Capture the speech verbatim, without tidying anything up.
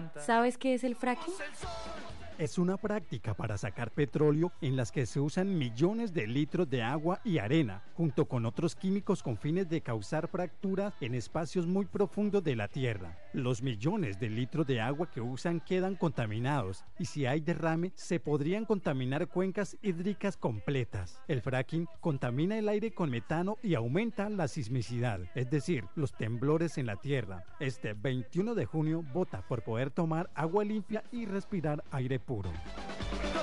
¿Sabes qué es el fracking? Es una práctica para sacar petróleo en las que se usan millones de litros de agua y arena, junto con otros químicos con fines de causar fracturas en espacios muy profundos de la tierra. Los millones de litros de agua que usan quedan contaminados y si hay derrame se podrían contaminar cuencas hídricas completas. El fracking contamina el aire con metano y aumenta la sismicidad, es decir, los temblores en la tierra. Este veintiuno de junio vota por poder tomar agua limpia y respirar aire puro.